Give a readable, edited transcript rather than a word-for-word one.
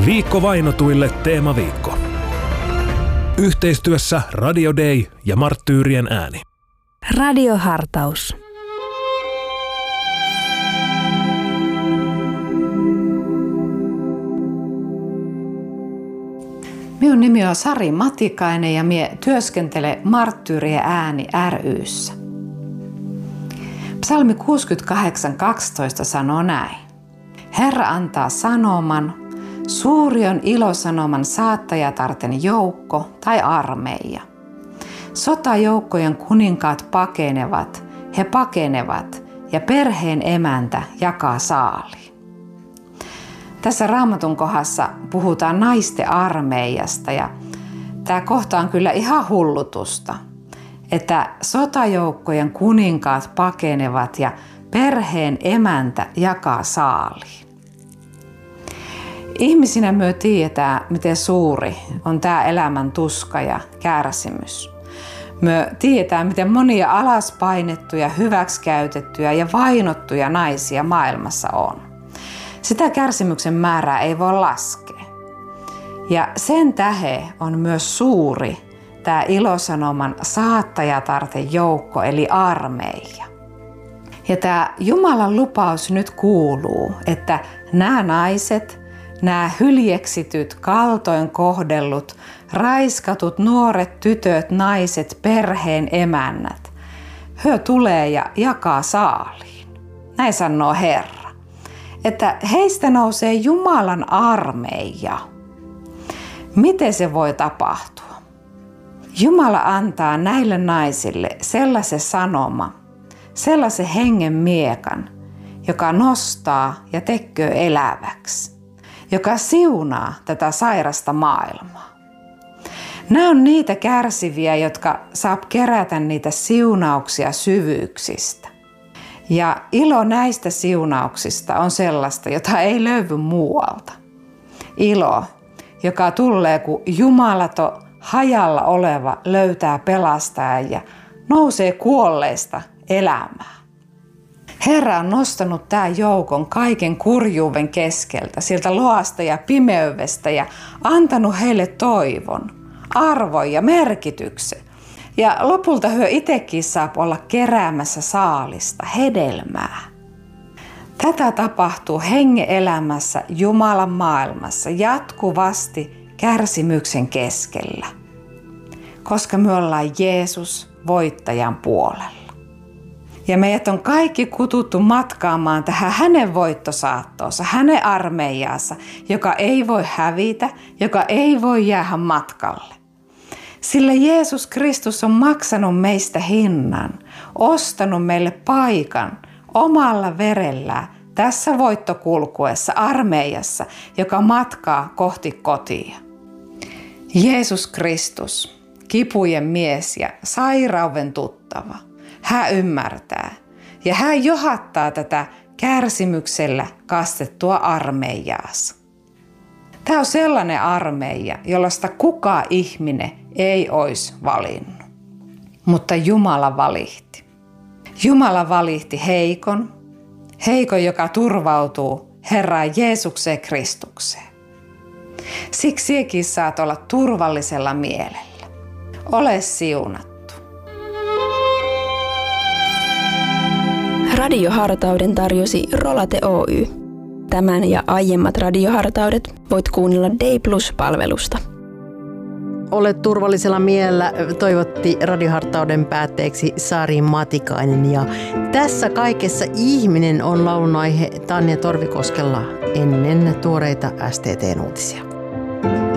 Viikko vainotuille teemaviikko. Yhteistyössä Radio Day ja Marttyyrien ääni. Radiohartaus. Minun nimi on Sari Matikainen ja minä työskentelen Marttyyrien ääni ry:ssä. Psalmi 68:12 sanoo näin. Herra antaa sanoman, suuri on ilosanoman saattajatarten joukko tai armeija. Sotajoukkojen kuninkaat pakenevat, he pakenevat ja perheen emäntä jakaa saaliin. Tässä Raamatun kohdassa puhutaan naisten armeijasta ja tämä kohta on kyllä ihan hullutusta, että sotajoukkojen kuninkaat pakenevat ja perheen emäntä jakaa saaliin. Ihmisinä me tiedetään, miten suuri on tämä elämän tuska ja kärsimys. Me tiedetään, miten monia alaspainettuja, hyväksikäytettyjä ja vainottuja naisia maailmassa on. Sitä kärsimyksen määrää ei voi laskea. Ja sen tähden on myös suuri tämä ilosanoman saattajatarten joukko eli armeija. Ja tämä Jumalan lupaus nyt kuuluu, että nämä naiset, nämä hyljeksityt, kaltoin kohdellut, raiskatut nuoret tytöt, naiset, perheen emännät, he tulee ja jakaa saaliin. Näin sanoo Herra. Että heistä nousee Jumalan armeija. Miten se voi tapahtua? Jumala antaa näille naisille sellaisen sanoma, sellaisen hengen miekan, joka nostaa ja tekee eläväksi, joka siunaa tätä sairasta maailmaa. Nämä on niitä kärsiviä, jotka saa kerätä niitä siunauksia syvyyksistä. Ja ilo näistä siunauksista on sellaista, jota ei löydy muualta. Ilo, joka tulee, kun jumalaton hajalla oleva löytää pelastajan ja nousee kuolleista elämään. Herra on nostanut tämän joukon kaiken kurjuuden keskeltä, sieltä loasta ja pimeydestä ja antanut heille toivon, arvon ja merkityksen. Ja lopulta he itsekin saa olla keräämässä saalista, hedelmää. Tätä tapahtuu hengen elämässä Jumalan maailmassa jatkuvasti kärsimyksen keskellä, koska me ollaan Jeesus voittajan puolella. Ja meidät on kaikki kututtu matkaamaan tähän hänen voittosaattoonsa, hänen armeijaansa, joka ei voi hävitä, joka ei voi jäädä matkalle. Sillä Jeesus Kristus on maksanut meistä hinnan, ostanut meille paikan omalla verellään tässä voittokulkuessa armeijassa, joka matkaa kohti kotia. Jeesus Kristus, kipujen mies ja sairauden tuttava, hän ymmärtää ja hän johattaa tätä kärsimyksellä kastettua armeijaansa. Tämä on sellainen armeija, jollaista kukaan ihminen ei olisi valinnut, mutta Jumala valihti. Jumala valihti heikon, joka turvautuu Herraan Jeesukseen Kristukseen. Siksi sinäkin saat olla turvallisella mielellä. Ole siunattu. Radiohartauden tarjosi Rolate Oy. Tämän ja aiemmat radiohartaudet voit kuunnella Day Plus-palvelusta. Ole turvallisella mielellä, toivotti radiohartauden päätteeksi Sari Matikainen. Ja tässä kaikessa ihminen on laulun aihe Tanja Torvikoskella ennen tuoreita STT:n uutisia.